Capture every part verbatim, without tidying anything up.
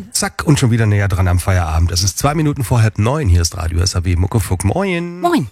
Zack, und schon wieder näher dran am Feierabend. Es ist zwei Minuten vor halb neun. Hier ist Radio S A W Muckefuck. Moin. Moin.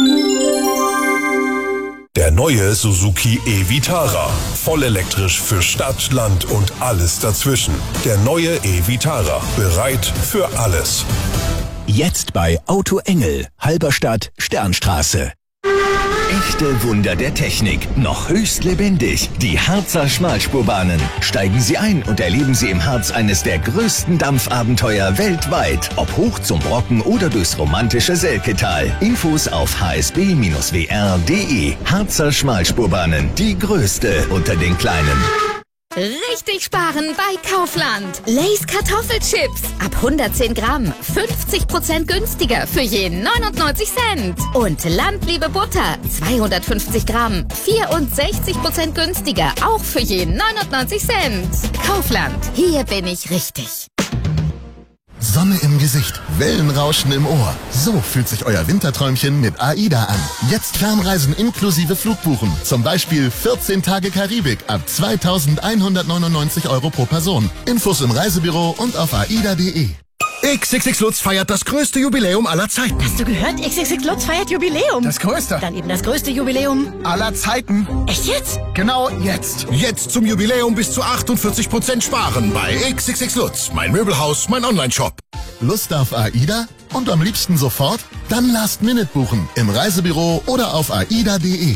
Der neue Suzuki e-Vitara. Voll elektrisch für Stadt, Land und alles dazwischen. Der neue e-Vitara. Bereit für alles. Jetzt bei Auto Engel, Halberstadt, Sternstraße. Echte Wunder der Technik, noch höchst lebendig. Die Harzer Schmalspurbahnen. Steigen Sie ein und erleben Sie im Harz eines der größten Dampfabenteuer weltweit. Ob hoch zum Brocken oder durchs romantische Selketal. Infos auf h s b Bindestrich w r punkt d e. Harzer Schmalspurbahnen, die größte unter den kleinen. Richtig sparen bei Kaufland. Lay's Kartoffelchips. Ab hundertzehn Gramm. fünfzig Prozent günstiger für jeden neunundneunzig Cent. Und Landliebe Butter. zweihundertfünfzig Gramm. vierundsechzig Prozent günstiger. Auch für jeden neunundneunzig Cent. Kaufland. Hier bin ich richtig. Sonne im Gesicht, Wellenrauschen im Ohr. So fühlt sich euer Winterträumchen mit AIDA an. Jetzt Fernreisen inklusive Flugbuchen. Zum Beispiel vierzehn Tage Karibik ab zweitausendeinhundertneunundneunzig Euro pro Person. Infos im Reisebüro und auf aida punkt de. X X X Lutz feiert das größte Jubiläum aller Zeiten. Hast du gehört? X X X Lutz feiert Jubiläum. Das größte. Dann eben das größte Jubiläum aller Zeiten. Echt jetzt? Genau jetzt. Jetzt zum Jubiläum bis zu achtundvierzig Prozent sparen bei X X X Lutz. Mein Möbelhaus, mein Online-Shop. Lust auf AIDA? Und am liebsten sofort? Dann Last Minute buchen. Im Reisebüro oder auf aida punkt de.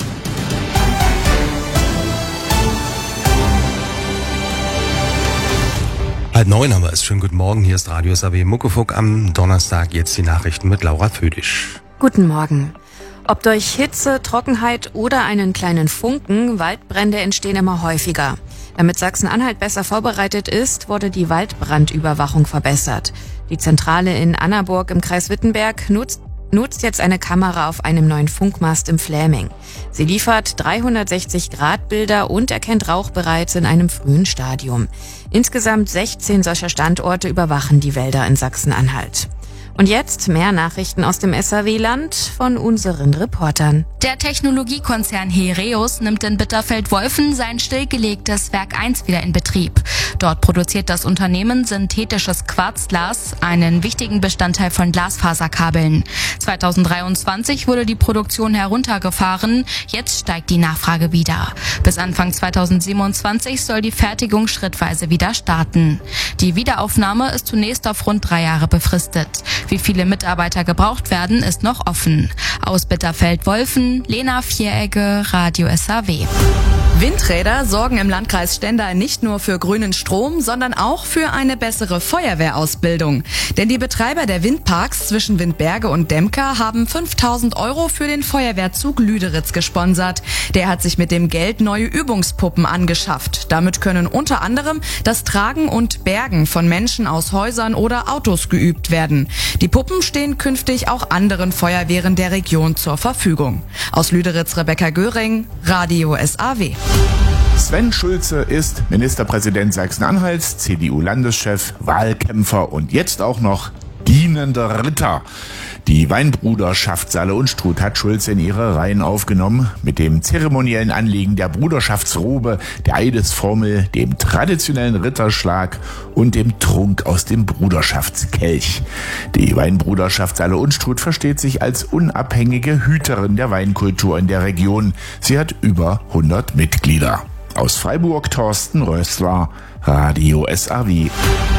Halb neun haben wir es. Schönen guten Morgen. Hier ist Radio S A W Muckefuck am Donnerstag. Jetzt die Nachrichten mit Laura Födisch. Guten Morgen. Ob durch Hitze, Trockenheit oder einen kleinen Funken, Waldbrände entstehen immer häufiger. Damit Sachsen-Anhalt besser vorbereitet ist, wurde die Waldbrandüberwachung verbessert. Die Zentrale in Annaburg im Kreis Wittenberg nutzt nutzt jetzt eine Kamera auf einem neuen Funkmast im Fläming. Sie liefert dreihundertsechzig Grad Bilder und erkennt Rauch bereits in einem frühen Stadium. Insgesamt sechzehn solcher Standorte überwachen die Wälder in Sachsen-Anhalt. Und jetzt mehr Nachrichten aus dem S A W-Land von unseren Reportern. Der Technologiekonzern Heraeus nimmt in Bitterfeld-Wolfen sein stillgelegtes Werk eins wieder in Betrieb. Dort produziert das Unternehmen synthetisches Quarzglas, einen wichtigen Bestandteil von Glasfaserkabeln. zweitausenddreiundzwanzig wurde die Produktion heruntergefahren, jetzt steigt die Nachfrage wieder. Bis Anfang zweitausendsiebenundzwanzig soll die Fertigung schrittweise wieder starten. Die Wiederaufnahme ist zunächst auf rund drei Jahre befristet. Wie viele Mitarbeiter gebraucht werden, ist noch offen. Aus Bitterfeld-Wolfen, Lena Vieregge, Radio S A W. Windräder sorgen im Landkreis Stendal nicht nur für grünen Strom, sondern auch für eine bessere Feuerwehrausbildung. Denn die Betreiber der Windparks zwischen Windberge und Demka haben fünftausend Euro für den Feuerwehrzug Lüderitz gesponsert. Der hat sich mit dem Geld neue Übungspuppen angeschafft. Damit können unter anderem das Tragen und Bergen von Menschen aus Häusern oder Autos geübt werden. Die Puppen stehen künftig auch anderen Feuerwehren der Region zur Verfügung. Aus Lüderitz Rebecca Göring, Radio S A W. Sven Schulze ist Ministerpräsident Sachsen-Anhalts, C D U-Landeschef, Wahlkämpfer und jetzt auch noch dienender Ritter. Die Weinbruderschaft Saale Unstrut hat Schulze in ihre Reihen aufgenommen mit dem zeremoniellen Anlegen der Bruderschaftsrobe, der Eidesformel, dem traditionellen Ritterschlag und dem Trunk aus dem Bruderschaftskelch. Die Weinbruderschaft Saale Unstrut versteht sich als unabhängige Hüterin der Weinkultur in der Region. Sie hat über hundert Mitglieder. Aus Freiburg Thorsten Rössler, Radio S A W.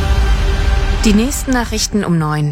Die nächsten Nachrichten um neun.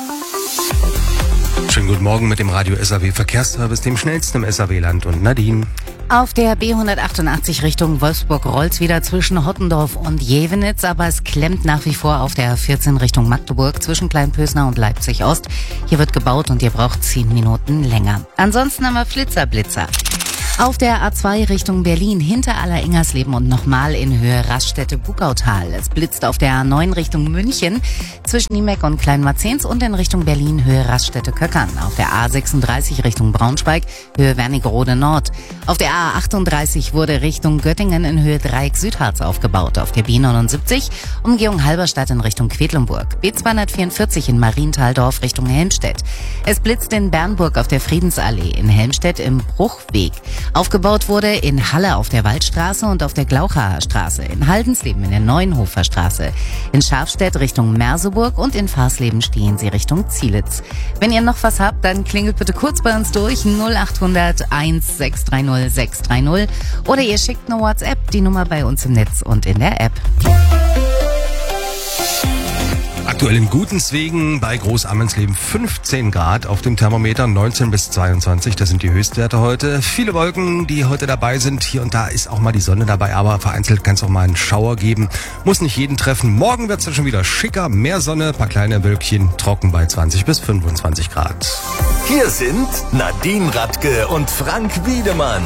Schönen guten Morgen mit dem Radio S A W Verkehrsservice, dem schnellsten im S A W-Land, und Nadine. Auf der B hundertachtundachtzig Richtung Wolfsburg rollt's wieder zwischen Hottendorf und Jevenitz, aber es klemmt nach wie vor auf der A vierzehn Richtung Magdeburg zwischen Kleinpösner und Leipzig Ost. Hier wird gebaut und ihr braucht zehn Minuten länger. Ansonsten haben wir Flitzer, Blitzer. Auf der A zwei Richtung Berlin hinter Aller-Ingersleben und nochmal in Höhe Raststätte-Bugautal. Es blitzt auf der A neun Richtung München zwischen Niemeck und Kleinmarzens und in Richtung Berlin Höhe Raststätte-Köckern. Auf der A sechsunddreißig Richtung Braunschweig Höhe Wernigerode Nord. Auf der A achtunddreißig wurde Richtung Göttingen in Höhe Dreieck Südharz aufgebaut. Auf der B neunundsiebzig Umgehung Halberstadt in Richtung Quedlinburg. B zweihundertvierundvierzig in Marienthaldorf Richtung Helmstedt. Es blitzt in Bernburg auf der Friedensallee, in Helmstedt im Bruchweg. Aufgebaut wurde in Halle auf der Waldstraße und auf der Glauchaer Straße, in Haldensleben in der Neuenhofer Straße, in Schafstedt Richtung Merseburg und in Farsleben stehen sie Richtung Zielitz. Wenn ihr noch was habt, dann klingelt bitte kurz bei uns durch null acht hundert eins sechs drei null sechs drei null oder ihr schickt eine WhatsApp, die Nummer bei uns im Netz und in der App. Aktuell in Gutenswegen bei Großammensleben fünfzehn Grad auf dem Thermometer, neunzehn bis zweiundzwanzig, das sind die Höchstwerte heute. Viele Wolken, die heute dabei sind, hier und da ist auch mal die Sonne dabei, aber vereinzelt kann es auch mal einen Schauer geben. Muss nicht jeden treffen. Morgen wird es dann schon wieder schicker, mehr Sonne, paar kleine Wölkchen, trocken bei zwanzig bis fünfundzwanzig Grad. Hier sind Nadine Radke und Frank Wiedemann.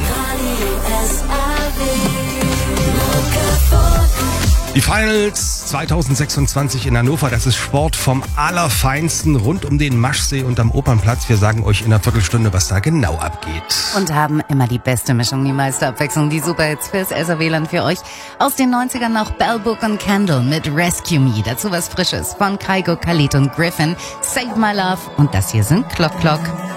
Die Finals zwanzig sechsundzwanzig in Hannover, das ist Sport vom Allerfeinsten rund um den Maschsee und am Opernplatz. Wir sagen euch in einer Viertelstunde, was da genau abgeht. Und haben immer die beste Mischung, die meiste Abwechslung, die Superhits fürs S R W-Land für euch. Aus den neunzigern noch Bell Book und Candle mit Rescue Me. Dazu was Frisches von Kygo, Khalid und Griffin, Save My Love und das hier sind Clock Clock.